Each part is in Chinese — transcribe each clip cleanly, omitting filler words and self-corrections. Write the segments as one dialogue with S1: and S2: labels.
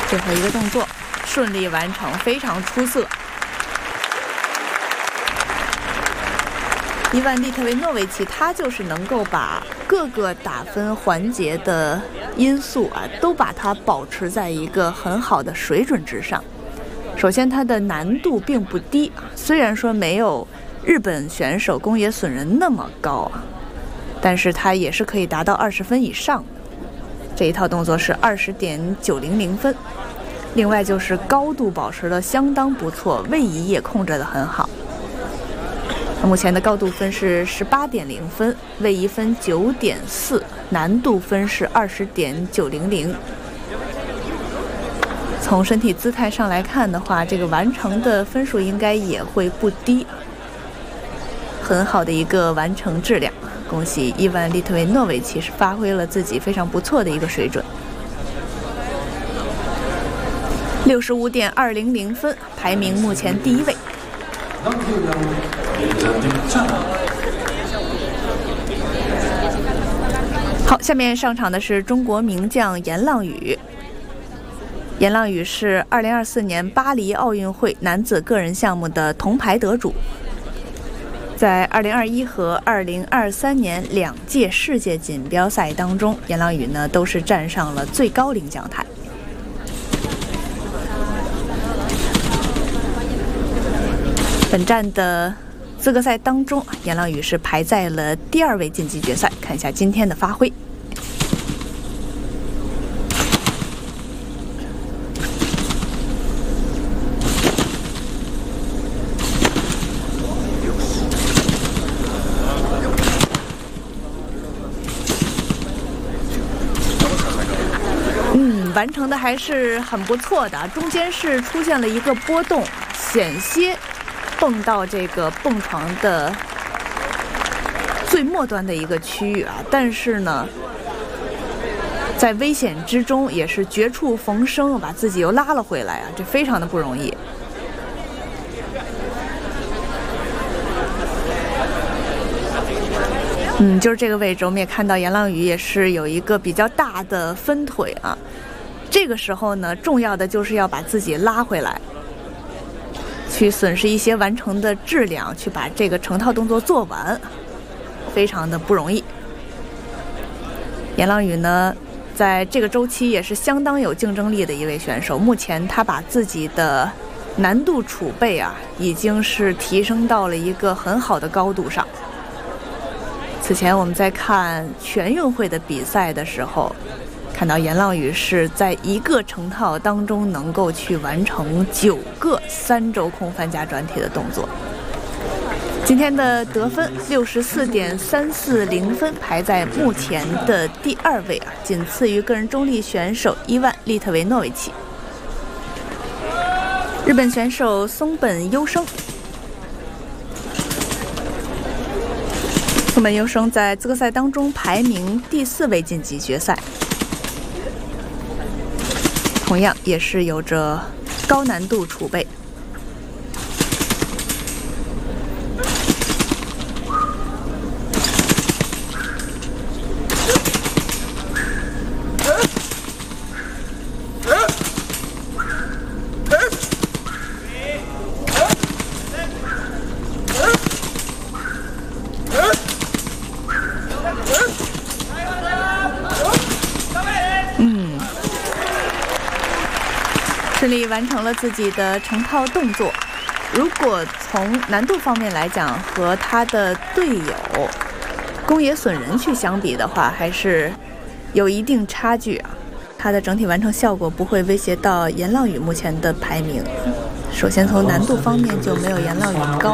S1: 最后一个动作顺利完成，非常出色。伊万·利特维诺维奇他就是能够把各个打分环节的因素都把它保持在一个很好的水准之上。首先它的难度并不低，虽然说没有日本选手宫野隼人那么高但是它也是可以达到20分以上的。这一套动作是20.900分。另外就是高度保持的相当不错，位移也控制得很好。目前的高度分是18.0分，位移分9.4，难度分是20.900。从身体姿态上来看的话，这个完成的分数应该也会不低，很好的一个完成质量。恭喜伊万·利特维诺维奇是发挥了自己非常不错的一个水准。65.200分，排名目前第1位。好，下面上场的是中国名将严浪宇。严浪宇是2024年巴黎奥运会男子个人项目的铜牌得主，在2021和2023年2届世界锦标赛当中，严浪宇呢都是站上了最高领奖台。本站的资格赛当中，严浪宇是排在了第2位晋级决赛。看一下今天的发挥。完成的还是很不错的，中间是出现了一个波动，险些蹦到这个蹦床的最末端的一个区域但是呢在危险之中也是绝处逢生，把自己又拉了回来这非常的不容易。就是这个位置我们也看到严浪宇也是有一个比较大的分腿这个时候呢，重要的就是要把自己拉回来，去损失一些完成的质量，去把这个成套动作做完，非常的不容易。严浪宇呢，在这个周期也是相当有竞争力的一位选手。目前他把自己的难度储备已经是提升到了一个很好的高度上。此前我们在看全运会的比赛的时候，看到严浪宇是在一个成套当中能够去完成9个3轴空翻加转体的动作。今天的得分64.340分，排在目前的第2位仅次于个人中立选手伊万·利特维诺维奇。日本选手松本优生，松本优生在资格赛当中排名第4位晋级决赛，同样也是有着高难度储备。顺利完成了自己的成套动作。如果从难度方面来讲，和他的队友宫野隼人去相比的话，还是有一定差距他的整体完成效果不会威胁到严浪宇目前的排名。首先从难度方面就没有严浪宇高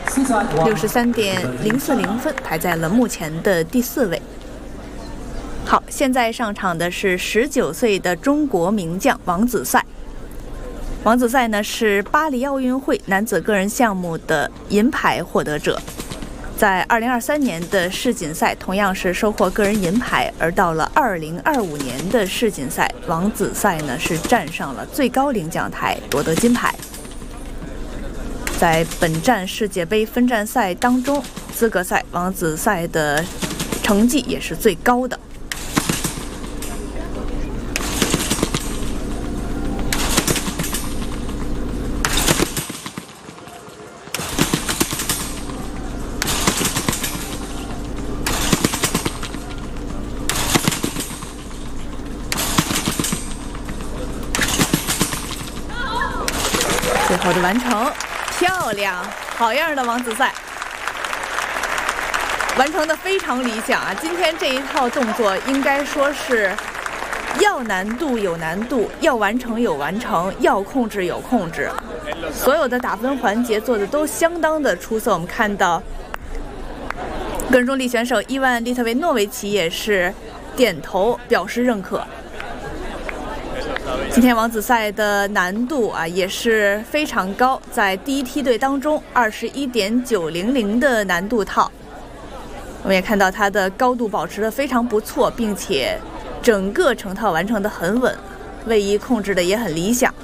S1: ，63.040分，排在了目前的第4位。好，现在上场的是19岁的中国名将王子赛。王子赛呢是巴黎奥运会男子个人项目的银牌获得者，在2023年的世锦赛同样是收获个人银牌，而到了2025年的世锦赛，王子赛呢是站上了最高领奖台，夺得金牌。在本站世界杯分站赛当中，资格赛王子赛的成绩也是最高的。 最后的完成，漂亮，好样的，王子赛，完成的非常理想啊！今天这一套动作应该说是要难度有难度，要完成有完成，要控制有控制，所有的打分环节做的都相当的出色。我们看到个人重力选手伊万·利特维诺维奇也是点头表示认可。今天王子赛的难度啊也是非常高，在第一梯队当中21.900的难度套，我们也看到它的高度保持得非常不错，并且整个成套完成得很稳，位移控制的也很理想。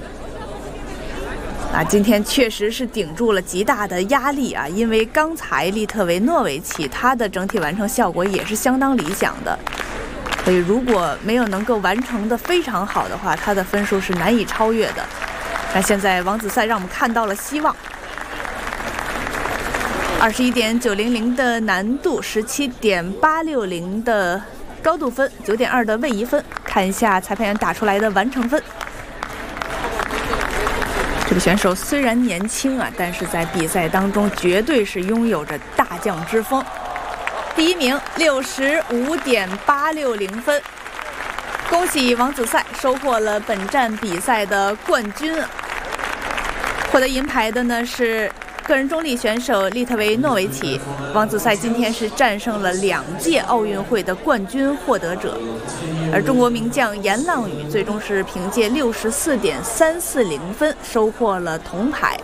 S1: 今天确实是顶住了极大的压力啊，因为刚才利特维诺维奇他的整体完成效果也是相当理想的，所以如果没有能够完成的非常好的话，他的分数是难以超越的。那现在王子赛让我们看到了希望。21.900的难度，17.860的高度分，9.2的位移分。看一下裁判员打出来的完成分。这个选手虽然年轻啊，但是在比赛当中绝对是拥有着大将之风。第一名65.860分，恭喜王子赛收获了本站比赛的冠军。获得银牌的呢是个人中立选手利特维诺维奇。王子赛今天是战胜了2届奥运会的冠军获得者，而中国名将严浪宇最终是凭借64.340分收获了铜牌。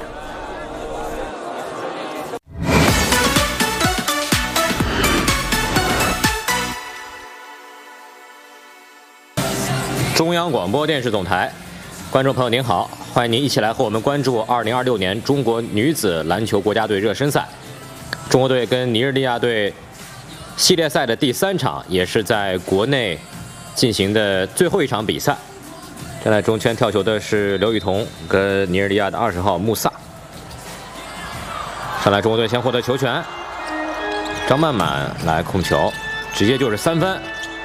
S2: 中央广播电视总台，观众朋友您好，欢迎您一起来和我们关注2026年中国女子篮球国家队热身赛。中国队跟尼日利亚队系列赛的第3场，也是在国内进行的最后一场比赛。站在中圈跳球的是刘雨桐跟尼日利亚的20号穆萨。上来中国队先获得球权，张曼曼来控球，直接就是3分。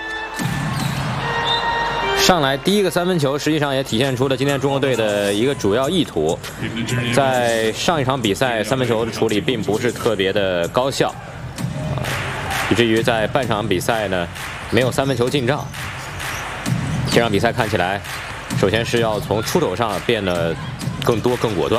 S2: 上来第一个3分球，实际上也体现出了今天中国队的一个主要意图。在上一场比赛3分球的处理并不是特别的高效，以至于在半场比赛呢没有3分球进账。这场比赛看起来，首先是要从出手上变得更多更果断。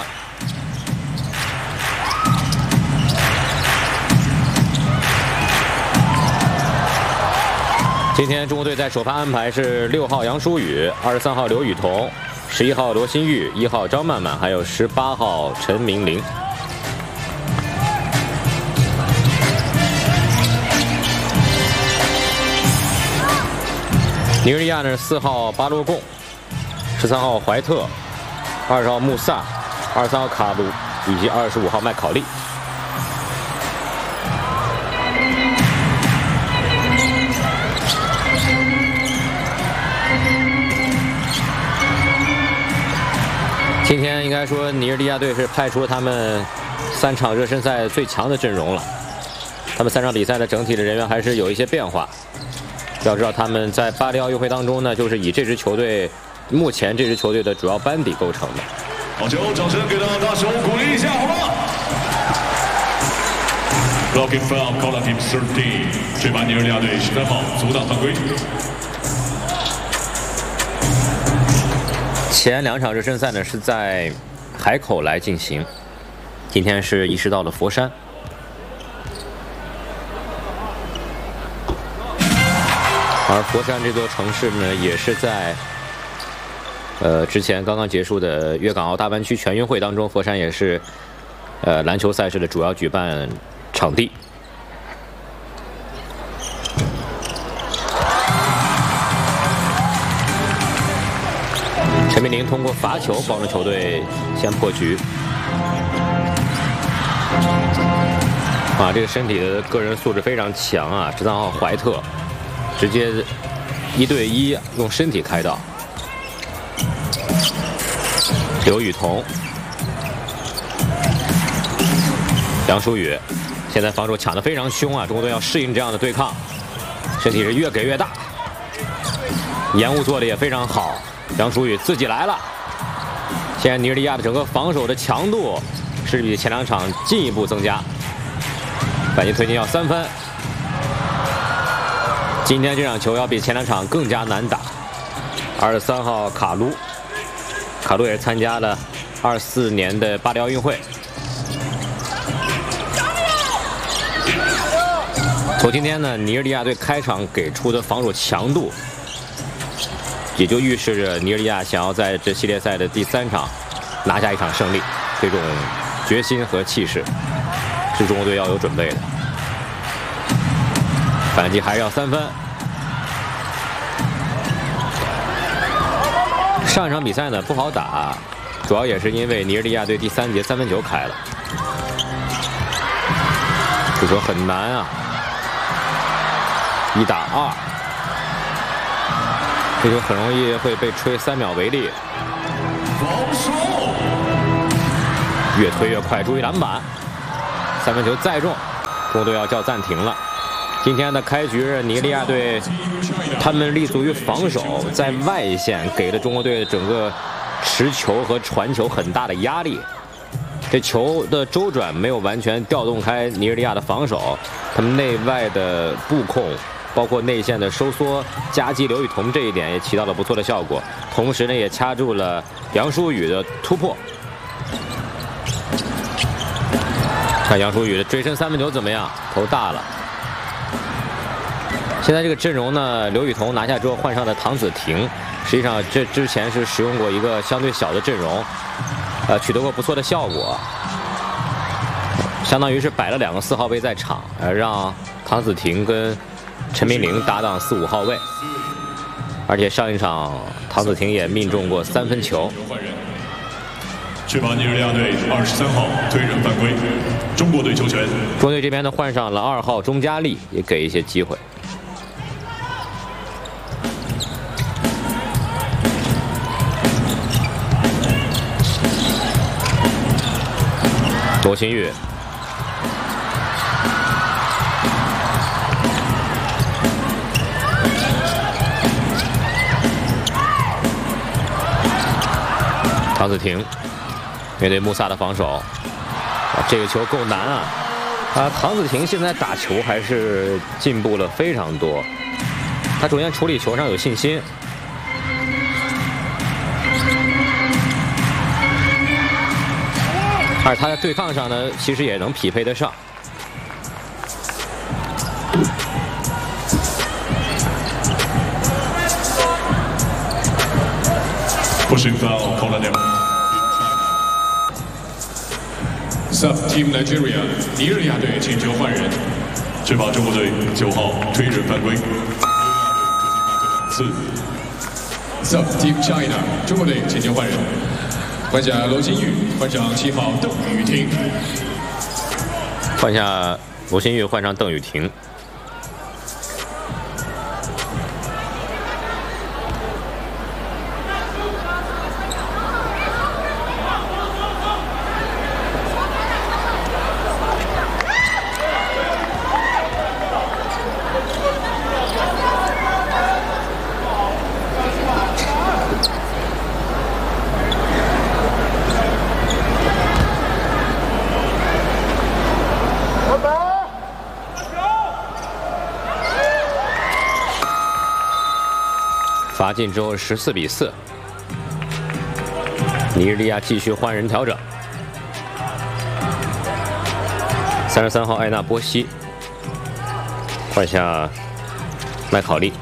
S2: 今天中国队在首发安排是6号杨舒雨、23号刘雨桐、11号罗新玉、1号张曼曼，还有18号陈明玲。尼日利亚呢4号巴洛贡、13号怀特、20号穆萨、23号卡鲁以及25号麦考利。今天应该说尼日利亚队是派出了他们3场热身赛最强的阵容了。他们3场比赛的整体的人员还是有一些变化。要知道他们在巴黎奥运会当中呢，就是以这支球队目前这支球队的主要班底构成的。
S3: 好球，掌声给到大手鼓励一下，好吗 ？Blocking foul, call on team 13， 这把尼日利亚队13号阻挡犯规。
S2: 前2场热身赛呢是在海口来进行，今天是移师到了佛山。而佛山这座城市呢，也是在之前刚刚结束的粤港澳大湾区全运会当中，佛山也是篮球赛事的主要举办场地。陈明玲通过罚球帮助球队先破局。这个身体的个人素质非常强啊！13号怀特直接1对1用身体开道。刘雨桐、杨舒雨，现在防守抢得非常凶啊！中国队要适应这样的对抗，身体是越给越大，延误做的也非常好。杨舒雨自己来了， 现在尼日利亚的整个防守的强度是比前2场进一步增加。反击推进要3分。今天这场球要比前2场更加难打。23号卡卢也是参加了24年的巴黎奥运会。从今天呢，尼日利亚队开场给出的防守强度，也就预示着尼日利亚想要在这系列赛的第3场拿下一场胜利，这种决心和气势是中国队要有准备的。反击还是要3分。上一场比赛呢不好打，主要也是因为尼日利亚队第3节3分球开了，这球很难啊，1打2，这球很容易会被吹3秒违例。越推越快，注意篮板，3分球再中，中国队要叫暂停了。今天的开局，尼日利亚队他们立足于防守，在外线给了中国队整个持球和传球很大的压力。这球的周转没有完全调动开尼日利亚的防守，他们内外的布控，包括内线的收缩夹击刘禹彤，这一点也起到了不错的效果。同时呢，也掐住了杨舒宇的突破。看杨舒宇的追身3分球怎么样？投大了。现在这个阵容呢，刘禹彤拿下之后换上的唐子婷，实际上这之前是使用过一个相对小的阵容，取得过不错的效果，相当于是摆了2个4号位在场，让唐子婷跟陈明玲搭档4、5号位，而且上一场唐子婷也命中过3分球。
S3: 确保尼日利亚队23号推人犯规，中国队球权。
S2: 中国队这边呢换上了2号钟佳丽，也给一些机会。罗新玉，唐子婷面对穆萨的防守，这个球够难啊！唐子婷现在打球还是进步了非常多，他首先处理球上有信心。而他在对抗上呢，其实也能匹配得上。
S3: Pushing foul called on him. Sub Team Nigeria 尼日利亚队请求换人，确保中国队9号推人犯规。Sub Team China 中国队请求换人。换下罗新玉，换上7号邓雨婷。
S2: 换下罗新玉，换上邓雨婷。罚进之后14比4，尼日利亚继续换人调整。33号艾纳波西换下麦考利。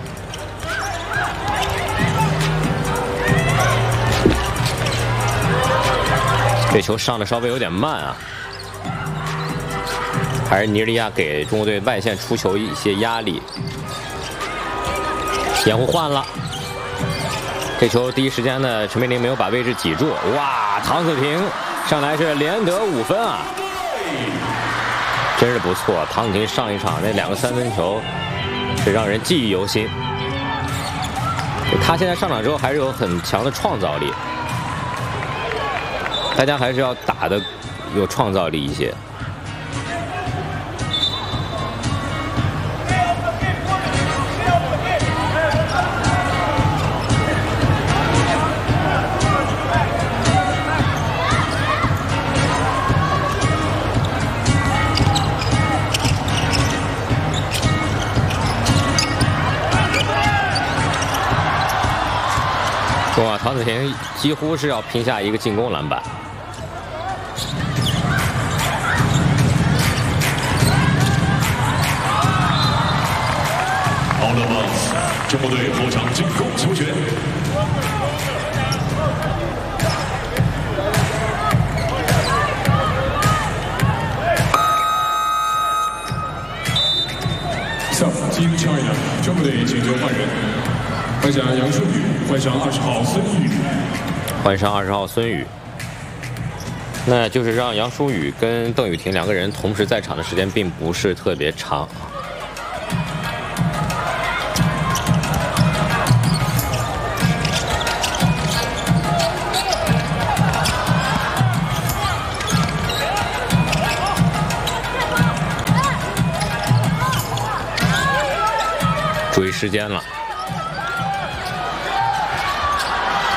S2: 这球上的稍微有点慢啊，还是尼日利亚给中国队外线出球一些压力。掩护换了，这球第一时间呢，陈明玲没有把位置挤住。哇，唐子婷上来是连得5分啊，真是不错。唐子婷上一场那2个3分球是让人记忆犹新。他现在上场之后还是有很强的创造力，大家还是要打得有创造力一些。 哇，唐子婷几乎是要拼下一个进攻篮板。
S3: 好了吗？中国队后场进攻球权。Team China， 中国队请求换人，换下杨舒宇，换上20号孙宇。
S2: 换上20号孙宇，那就是让杨舒宇跟邓雨婷两个人同时在场的时间并不是特别长。注意时间了。